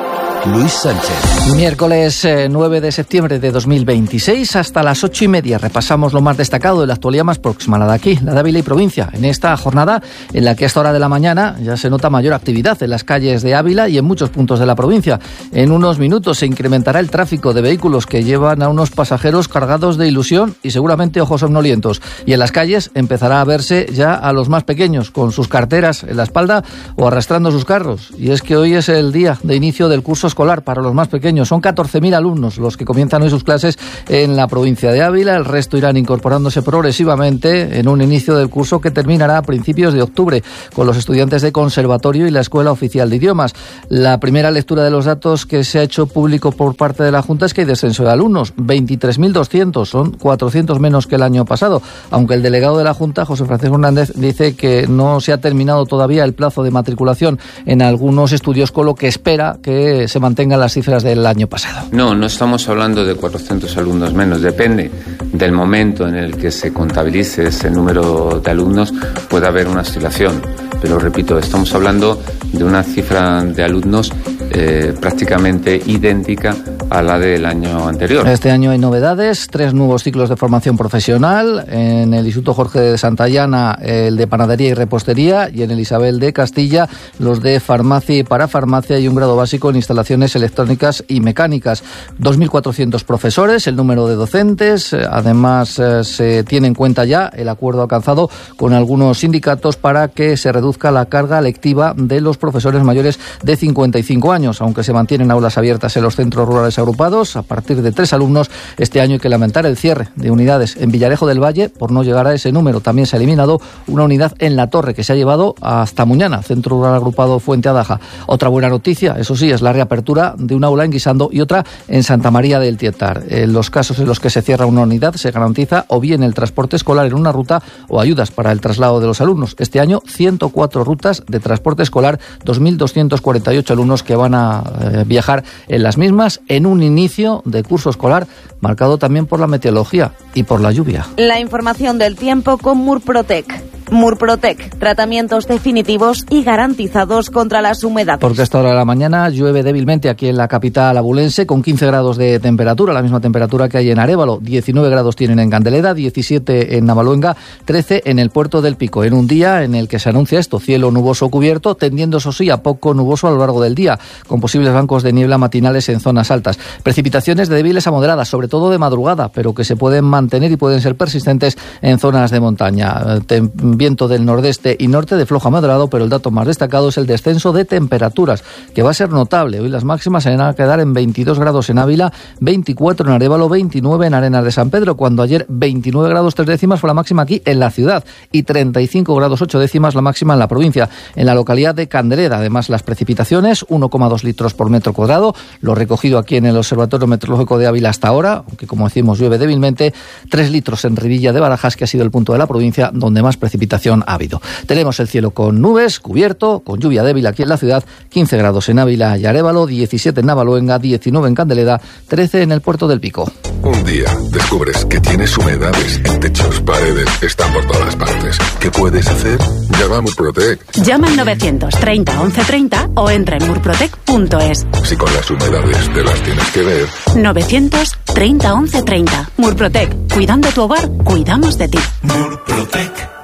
Speaker 4: Luis Sánchez.
Speaker 5: Miércoles 9 de septiembre de 2026, hasta las 8:30 repasamos lo más destacado de la actualidad más próxima, la de aquí, la de Ávila y provincia. En esta jornada en la que a esta hora de la mañana ya se nota mayor actividad en las calles de Ávila y en muchos puntos de la provincia. En unos minutos se incrementará el tráfico de vehículos que llevan a unos pasajeros cargados de ilusión y seguramente ojos somnolientos. Y en las calles empezará a verse ya a los más pequeños con sus carteras en la espalda o arrastrando sus carros. Y es que hoy es el día de inicio del curso escolar para los más pequeños. Son 14.000 alumnos los que comienzan hoy sus clases en la provincia de Ávila. El resto irán incorporándose progresivamente en un inicio del curso que terminará a principios de octubre con los estudiantes de conservatorio y la Escuela Oficial de Idiomas. La primera lectura de los datos que se ha hecho público por parte de la Junta es que hay descenso de alumnos, 23.200, son 400 menos que el año pasado, aunque el delegado de la Junta, José Francisco Hernández, dice que no se ha terminado todavía el plazo de matriculación en algunos estudios, con lo que espera que se mantengan las cifras del año pasado.
Speaker 6: No estamos hablando de 400 alumnos menos, depende del momento en el que se contabilice ese número de alumnos, puede haber una oscilación, pero repito, estamos hablando de una cifra de alumnos prácticamente idéntica a la del año anterior.
Speaker 5: Este año hay novedades, 3 nuevos ciclos de formación profesional, en el Instituto Jorge de Santayana el de panadería y repostería, y en el Isabel de Castilla los de farmacia y parafarmacia, y un grado básico en instalaciones electrónicas y mecánicas. 2.400 profesores, el número de docentes. Además se tiene en cuenta ya el acuerdo alcanzado con algunos sindicatos para que se reduzca la carga lectiva de los profesores mayores de 55 años, aunque se mantienen aulas abiertas en los centros rurales agrupados a partir de 3 alumnos. Este año hay que lamentar el cierre de unidades en Villarejo del Valle por no llegar a ese número. También se ha eliminado una unidad en La Torre que se ha llevado hasta Muñana, centro rural agrupado Fuente Adaja. Otra buena noticia, eso sí, es la reapertura de un aula en Guisando y otra en Santa María del Tietar. En los casos en los que se cierra una unidad se garantiza o bien el transporte escolar en una ruta o ayudas para el traslado de los alumnos. Este año 104 rutas de transporte escolar, 2.248 alumnos que van a viajar en las mismas en un inicio de curso escolar marcado también por la meteorología y por la lluvia.
Speaker 7: La información del tiempo con Murprotec. Murprotec, tratamientos definitivos y garantizados contra las humedades.
Speaker 5: Porque a esta hora de la mañana llueve débilmente aquí en la capital abulense con 15 grados de temperatura, la misma temperatura que hay en Arévalo. 19 grados tienen en Candeleda, 17 en Navaluenga, 13 en el Puerto del Pico. En un día en el que se anuncia esto, cielo nuboso cubierto, tendiendo eso sí a poco nuboso a lo largo del día, con posibles bancos de niebla matinales en zonas altas. Precipitaciones de débiles a moderadas, sobre todo de madrugada, pero que se pueden mantener y pueden ser persistentes en zonas de montaña. Viento del nordeste y norte de flojo a moderado, pero el dato más destacado es el descenso de temperaturas, que va a ser notable. Hoy las máximas se van a quedar en 22 grados en Ávila, 24 en Arévalo, 29 en Arenas de San Pedro, cuando ayer 29 grados 3 décimas fue la máxima aquí en la ciudad y 35 grados 8 décimas la máxima en la provincia. En la localidad de Candeleda, además, las precipitaciones, 1,2 litros por metro cuadrado, lo recogido aquí en el Observatorio Meteorológico de Ávila hasta ahora, aunque como decimos llueve débilmente, 3 litros en Rivilla de Barajas, que ha sido el punto de la provincia donde más precipitación ha habido. Tenemos el cielo con nubes, cubierto, con lluvia débil aquí en la ciudad, 15 grados en Ávila y Arévalo, 17 en Navaluenga, 19 en Candeleda, 13 en el Puerto del Pico.
Speaker 28: Un día descubres que tienes humedades en techos, paredes, están por todas partes. ¿Qué puedes hacer? Llama a Murprotec.
Speaker 23: Llama al 930 1130 o entra en murprotec.es.
Speaker 28: Si con las humedades te las tienes que ver.
Speaker 23: 930 1130. Murprotec. Cuidando tu hogar, cuidamos de ti. Murprotec.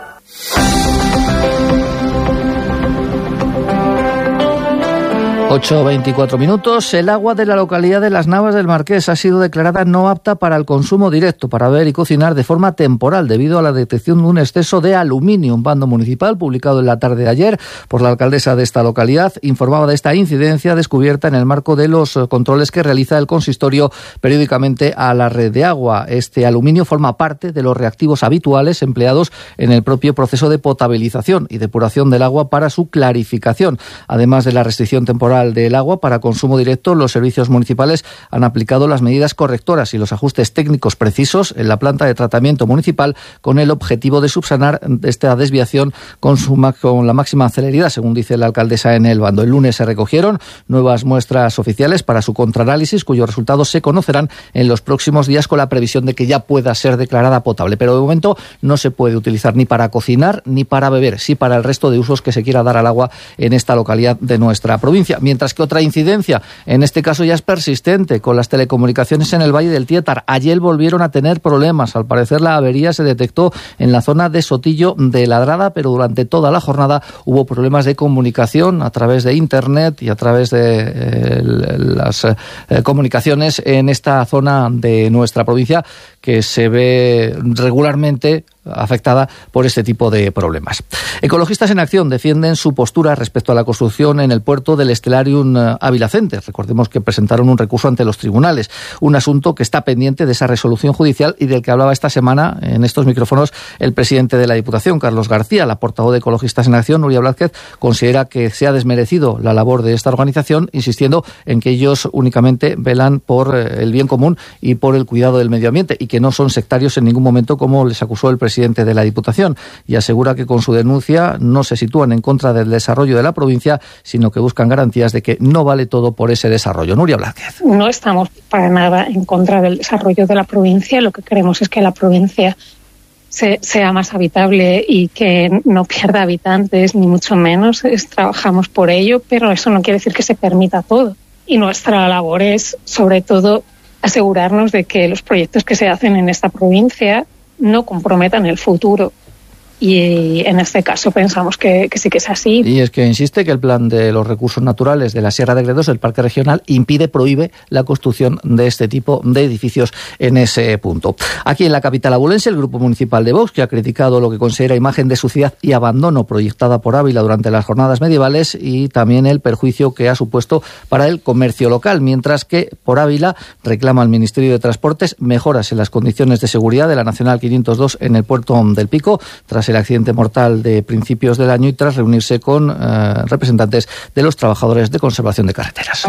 Speaker 5: 8:24 minutos. El agua de la localidad de Las Navas del Marqués ha sido declarada no apta para el consumo directo, para beber y cocinar de forma temporal, debido a la detección de un exceso de aluminio. Un bando municipal publicado en la tarde de ayer por la alcaldesa de esta localidad informaba de esta incidencia descubierta en el marco de los controles que realiza el consistorio periódicamente a la red de agua. Este aluminio forma parte de los reactivos habituales empleados en el propio proceso de potabilización y depuración del agua para su clarificación. Además de la restricción temporal del agua para consumo directo, los servicios municipales han aplicado las medidas correctoras y los ajustes técnicos precisos en la planta de tratamiento municipal con el objetivo de subsanar esta desviación con la máxima celeridad, según dice la alcaldesa en el bando. El lunes se recogieron nuevas muestras oficiales para su contraanálisis, cuyos resultados se conocerán en los próximos días, con la previsión de que ya pueda ser declarada potable. Pero de momento no se puede utilizar ni para cocinar ni para beber, sí para el resto de usos que se quiera dar al agua en esta localidad de nuestra provincia. Mientras que otra incidencia, en este caso ya es persistente, con las telecomunicaciones en el Valle del Tiétar. Ayer volvieron a tener problemas. Al parecer la avería se detectó en la zona de Sotillo de Ladrada, pero durante toda la jornada hubo problemas de comunicación a través de Internet y a través de las comunicaciones en esta zona de nuestra provincia, que se ve regularmente afectada por este tipo de problemas. Ecologistas en Acción defienden su postura respecto a la construcción en el puerto del Stellarium Ávila Center. Recordemos que presentaron un recurso ante los tribunales, un asunto que está pendiente de esa resolución judicial y del que hablaba esta semana en estos micrófonos el presidente de la Diputación, Carlos García. La portavoz de Ecologistas en Acción, Nuria Blázquez, considera que se ha desmerecido la labor de esta organización, insistiendo en que ellos únicamente velan por el bien común y por el cuidado del medio ambiente, y que no son sectarios en ningún momento, como les acusó el presidente de la Diputación, y asegura que con su denuncia no se sitúan en contra del desarrollo de la provincia, sino que buscan garantías de que no vale todo por ese desarrollo. Nuria Blázquez.
Speaker 8: No estamos para nada en contra del desarrollo de la provincia. Lo que queremos es que la provincia sea más habitable y que no pierda habitantes, ni mucho menos. Trabajamos por ello, pero eso no quiere decir que se permita todo. Y nuestra labor es, sobre todo, asegurarnos de que los proyectos que se hacen en esta provincia no comprometan el futuro. Y en este caso pensamos que sí que es así.
Speaker 5: Y es que insiste que el plan de los recursos naturales de la Sierra de Gredos, el parque regional, prohíbe la construcción de este tipo de edificios en ese punto. Aquí en la capital abulense, el Grupo Municipal de Vox, que ha criticado lo que considera imagen de suciedad y abandono proyectada por Ávila durante las jornadas medievales, y también el perjuicio que ha supuesto para el comercio local, mientras que por Ávila reclama al Ministerio de Transportes mejoras en las condiciones de seguridad de la Nacional 502 en el puerto del Pico, tras el accidente mortal de principios del año y tras reunirse con representantes de los trabajadores de conservación de carreteras.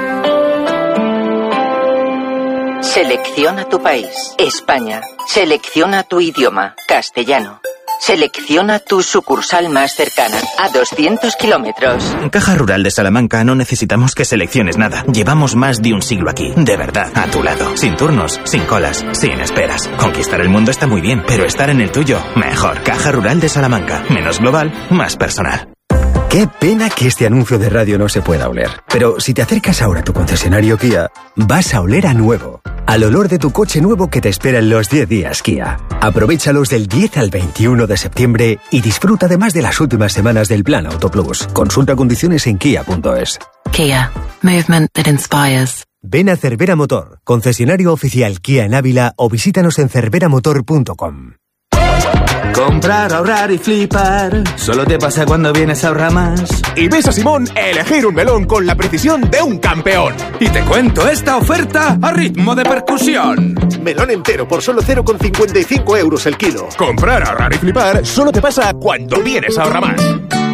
Speaker 9: Selecciona tu país, España. Selecciona tu idioma, castellano. Selecciona tu sucursal más cercana, a 200 kilómetros.
Speaker 10: En Caja Rural de Salamanca no necesitamos que selecciones nada. Llevamos más de un siglo aquí, de verdad, a tu lado. Sin turnos, sin colas, sin esperas. Conquistar el mundo está muy bien, pero estar en el tuyo, mejor. Caja Rural de Salamanca. Menos global, más personal.
Speaker 11: Qué pena que este anuncio de radio no se pueda oler. Pero si te acercas ahora a tu concesionario Kia, vas a oler a nuevo. Al olor de tu coche nuevo que te espera en los 10 días Kia. Aprovéchalos del 10 al 21 de septiembre y disfruta además de las últimas semanas del Plan Auto Plus. Consulta condiciones en kia.es.
Speaker 21: Kia. Movement that inspires.
Speaker 11: Ven a Cervera Motor, concesionario oficial Kia en Ávila, o visítanos en cerveramotor.com.
Speaker 12: Comprar, ahorrar y flipar solo te pasa cuando vienes a Ahorramás.
Speaker 25: Y ves a Simón elegir un melón con la precisión de un campeón.
Speaker 12: Y te cuento esta oferta a ritmo de percusión.
Speaker 25: Melón entero por solo 0,55 euros el kilo. Comprar, ahorrar y flipar solo te pasa cuando vienes a Ahorramás.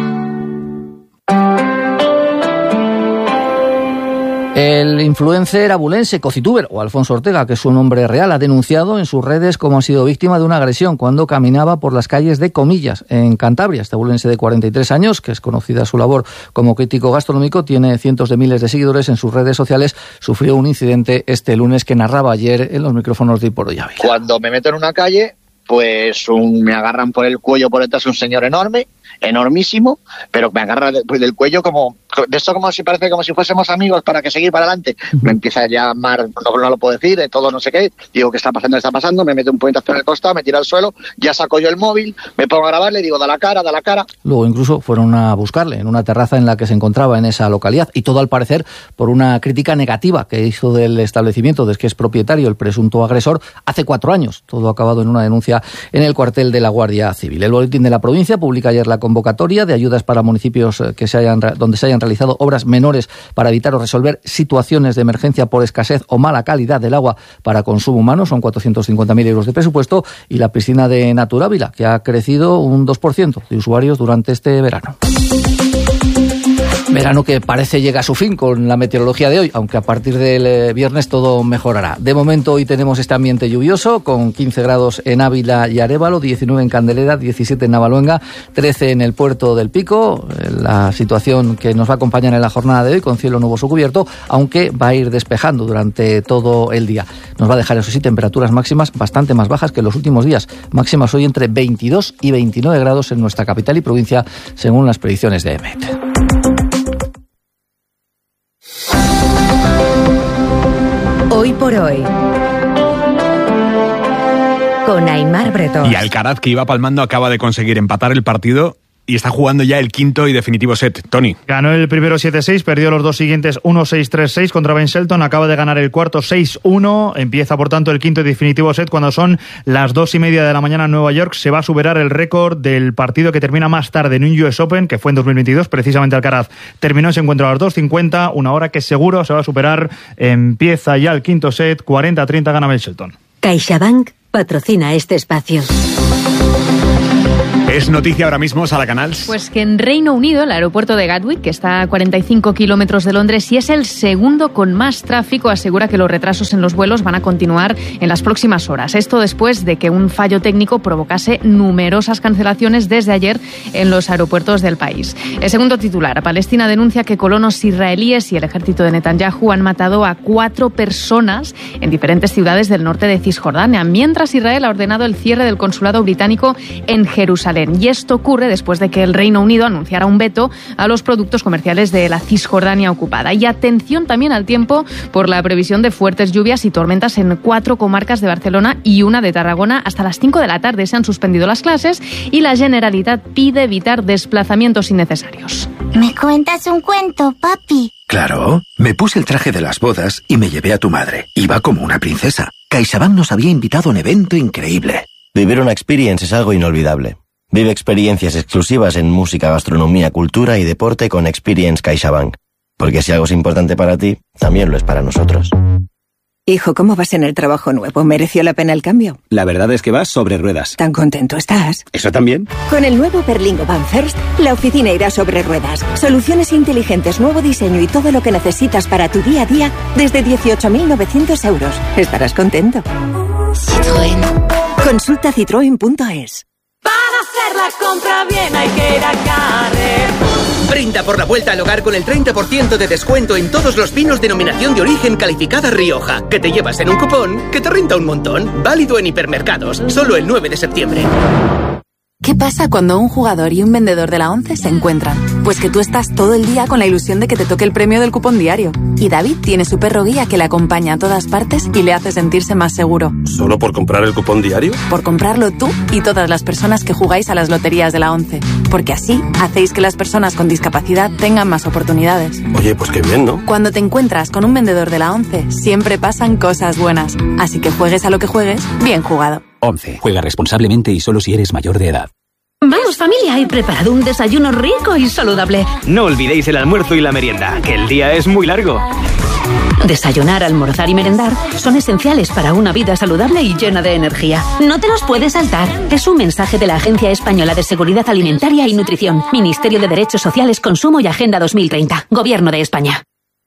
Speaker 5: El influencer abulense Cocituber, o Alfonso Ortega, que es su nombre real, ha denunciado en sus redes cómo ha sido víctima de una agresión cuando caminaba por las calles de Comillas, en Cantabria. Este abulense de 43 años, que es conocida su labor como crítico gastronómico, tiene cientos de miles de seguidores en sus redes sociales, sufrió un incidente este lunes que narraba ayer en los micrófonos de Hoy por Hoy Ávila.
Speaker 26: Cuando me meto en una calle, pues me agarran por el cuello por detrás un señor enorme, enormísimo, pero me agarra del cuello como de esto como si parece como si fuésemos amigos para que seguir para adelante. Me empieza a llamar, no lo puedo decir, de todo no sé qué, digo, ¿qué está pasando? Me mete un puñetazo en el costado, me tira al suelo, ya saco yo el móvil, me pongo a grabarle, digo, da la cara.
Speaker 5: Luego incluso fueron a buscarle en una terraza en la que se encontraba en esa localidad, y todo al parecer por una crítica negativa que hizo del establecimiento del que es propietario el presunto agresor hace 4 años. Todo ha acabado en una denuncia en el cuartel de la Guardia Civil. El Boletín de la Provincia publica ayer la convocatoria de ayudas para municipios donde se hayan realizado obras menores para evitar o resolver situaciones de emergencia por escasez o mala calidad del agua para consumo humano. Son 450.000 euros de presupuesto, y la piscina de Naturávila, que ha crecido un 2% de usuarios durante este verano. Verano que parece llega a su fin con la meteorología de hoy, aunque a partir del viernes todo mejorará. De momento hoy tenemos este ambiente lluvioso, con 15 grados en Ávila y Arévalo, 19 en Candelera, 17 en Navaluenga, 13 en el Puerto del Pico. La situación que nos va a acompañar en la jornada de hoy, con cielo nuboso cubierto, aunque va a ir despejando durante todo el día. Nos va a dejar, eso sí, temperaturas máximas bastante más bajas que en los últimos días. Máximas hoy entre 22 y 29 grados en nuestra capital y provincia, según las predicciones de EMET.
Speaker 13: Hoy por hoy, con Aimar Bretón.
Speaker 1: Y Alcaraz, que iba palmando, acaba de conseguir empatar el partido y está jugando ya el quinto y definitivo set. Tony.
Speaker 2: Ganó el primero 7-6, perdió los dos siguientes 1-6, 3-6 contra Ben Shelton, acaba de ganar el cuarto 6-1, empieza por tanto el quinto y definitivo set cuando son las 2:30 de la mañana en Nueva York. Se va a superar el récord del partido que termina más tarde en un US Open, que fue en 2022, precisamente Alcaraz terminó ese encuentro a las 2:50, una hora que seguro se va a superar. Empieza ya el quinto set, 40-30 gana Ben Shelton.
Speaker 13: CaixaBank patrocina este espacio.
Speaker 1: Es noticia ahora mismo, Sala Canals.
Speaker 14: Pues que en Reino Unido, el aeropuerto de Gatwick, que está a 45 kilómetros de Londres y es el segundo con más tráfico, asegura que los retrasos en los vuelos van a continuar en las próximas horas. Esto después de que un fallo técnico provocase numerosas cancelaciones desde ayer en los aeropuertos del país. El segundo titular, Palestina denuncia que colonos israelíes y el ejército de Netanyahu han matado a 4 personas en diferentes ciudades del norte de Cisjordania, mientras Israel ha ordenado el cierre del consulado británico en Jerusalén. Y esto ocurre después de que el Reino Unido anunciara un veto a los productos comerciales de la Cisjordania ocupada. Y atención también al tiempo por la previsión de fuertes lluvias y tormentas en 4 comarcas de Barcelona y una de Tarragona. Hasta las 5 de la tarde se han suspendido las clases y la Generalitat pide evitar desplazamientos innecesarios.
Speaker 15: ¿Me cuentas un cuento, papi?
Speaker 16: Claro, me puse el traje de las bodas y me llevé a tu madre. Iba como una princesa. CaixaBank nos había invitado a un evento increíble.
Speaker 17: Vivir una experience es algo inolvidable. Vive experiencias exclusivas en música, gastronomía, cultura y deporte con Experience CaixaBank. Porque si algo es importante para ti, también lo es para nosotros.
Speaker 18: Hijo, ¿cómo vas en el trabajo nuevo? ¿Mereció la pena el cambio?
Speaker 17: La verdad es que vas sobre ruedas.
Speaker 18: ¿Tan contento estás?
Speaker 17: ¿Eso también?
Speaker 18: Con el nuevo Berlingo Van First, la oficina irá sobre ruedas. Soluciones inteligentes, nuevo diseño y todo lo que necesitas para tu día a día desde 18.900 euros. Estarás contento.
Speaker 15: Citroën.
Speaker 18: Consulta citroen.es.
Speaker 24: Para hacer la compra bien hay que ir a Carrefour.
Speaker 27: Brinda por la vuelta al hogar con el 30% de descuento en todos los vinos denominación de origen calificada Rioja, que te llevas en un cupón que te renta un montón. Válido en hipermercados, solo el 9 de septiembre.
Speaker 29: ¿Qué pasa cuando un jugador y un vendedor de la 11 se encuentran? Pues que tú estás todo el día con la ilusión de que te toque el premio del cupón diario. Y David tiene su perro guía que le acompaña a todas partes y le hace sentirse más seguro.
Speaker 30: ¿Solo por comprar el cupón diario?
Speaker 29: Por comprarlo tú y todas las personas que jugáis a las loterías de la 11. Porque así hacéis que las personas con discapacidad tengan más oportunidades.
Speaker 30: Oye, pues qué bien, ¿no?
Speaker 29: Cuando te encuentras con un vendedor de la 11, siempre pasan cosas buenas. Así que juegues a lo que juegues, bien jugado.
Speaker 31: 11. Juega responsablemente y solo si eres mayor de edad.
Speaker 32: Vamos familia, he preparado un desayuno rico y saludable.
Speaker 33: No olvidéis el almuerzo y la merienda, que el día es muy largo.
Speaker 32: Desayunar, almorzar y merendar son esenciales para una vida saludable y llena de energía. No te los puedes saltar. Es un mensaje de la Agencia Española de Seguridad Alimentaria y Nutrición, Ministerio de Derechos Sociales, Consumo y Agenda 2030, Gobierno de España.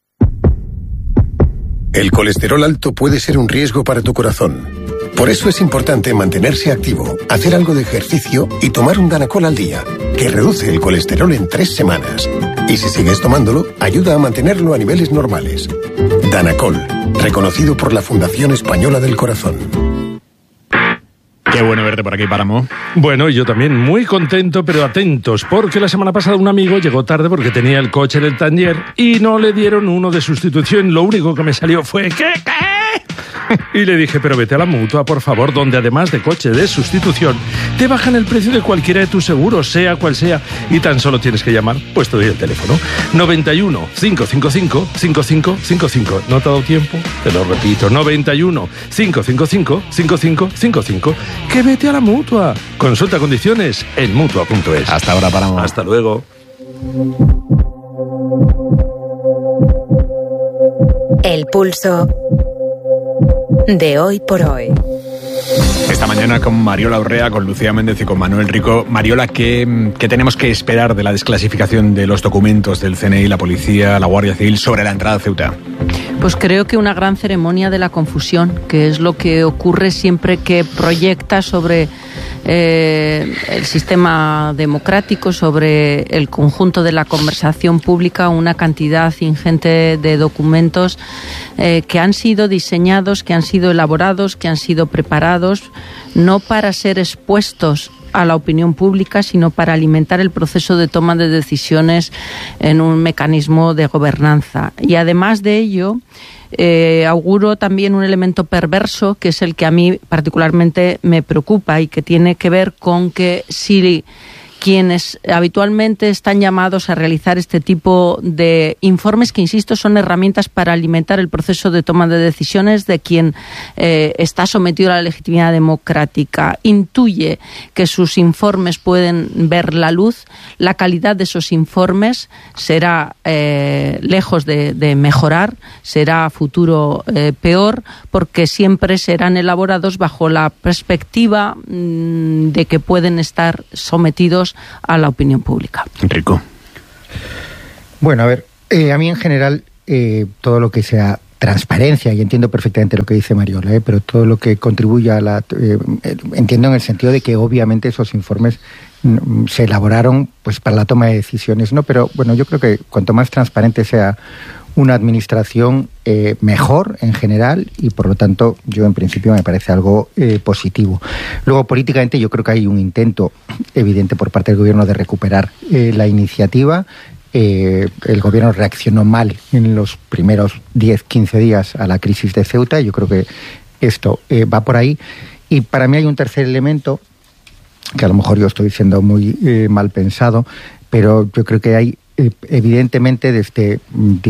Speaker 34: El colesterol alto puede ser un riesgo para tu corazón. Por eso es importante mantenerse activo, hacer algo de ejercicio y tomar un Danacol al día, que reduce el colesterol en 3 semanas. Y si sigues tomándolo, ayuda a mantenerlo a niveles normales. Danacol, reconocido por la Fundación Española del Corazón.
Speaker 1: Qué bueno verte por aquí, Páramo.
Speaker 3: Bueno, y yo también muy contento, pero atentos, porque la semana pasada un amigo llegó tarde porque tenía el coche en el taller y no le dieron uno de sustitución. Lo único que me salió fue ¿qué? Y le dije, pero vete a la Mutua, por favor, donde además de coche de sustitución, te bajan el precio de cualquiera de tus seguros, sea cual sea, y tan solo tienes que llamar, pues te doy el teléfono, 91 555 5555. ¿No te ha dado tiempo? Te lo repito, 91 555 5555. Que vete a la Mutua. Consulta condiciones en Mutua.es.
Speaker 1: Hasta ahora, Páramo.
Speaker 3: Hasta luego.
Speaker 13: El pulso de hoy por hoy.
Speaker 1: Esta mañana con Mariola Urrea, con Lucía Méndez y con Manuel Rico. Mariola, ¿qué tenemos que esperar de la desclasificación de los documentos del CNI, la policía, la Guardia Civil sobre la entrada a Ceuta?
Speaker 4: Pues creo que una gran ceremonia de la confusión, que es lo que ocurre siempre que proyecta sobre el sistema democrático, sobre el conjunto de la conversación pública, una cantidad ingente de documentos que han sido diseñados, que han sido elaborados, que han sido preparados, no para ser expuestos a la opinión pública, sino para alimentar el proceso de toma de decisiones en un mecanismo de gobernanza. Y además de ello, auguro también un elemento perverso, que es el que a mí particularmente me preocupa y que tiene que ver con que si quienes habitualmente están llamados a realizar este tipo de informes, que insisto, son herramientas para alimentar el proceso de toma de decisiones de quien está sometido a la legitimidad democrática, intuye que sus informes pueden ver la luz, la calidad de esos informes será lejos de mejorar, será a futuro peor, porque siempre serán elaborados bajo la perspectiva de que pueden estar sometidos a la opinión pública.
Speaker 1: Enrico.
Speaker 6: Bueno, a ver, a mí en general todo lo que sea transparencia, y entiendo perfectamente lo que dice Mariola, pero todo lo que contribuya a la... entiendo en el sentido de que obviamente esos informes se elaboraron pues para la toma de decisiones, ¿no? Pero bueno, yo creo que cuanto más transparente sea una administración, mejor en general, y por lo tanto yo en principio me parece algo positivo. Luego, políticamente, yo creo que hay un intento evidente por parte del gobierno de recuperar la iniciativa. El gobierno reaccionó mal en los primeros 10-15 días a la crisis de Ceuta, y yo creo que esto va por ahí. Y para mí hay un tercer elemento, que a lo mejor yo estoy siendo muy mal pensado, pero yo creo que hay evidentemente desde